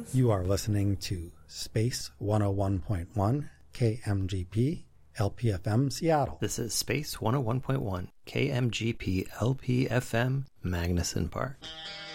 You are listening to Space 101.1 KMGP LPFM Seattle. This is Space 101.1 KMGP LPFM Magnuson Park.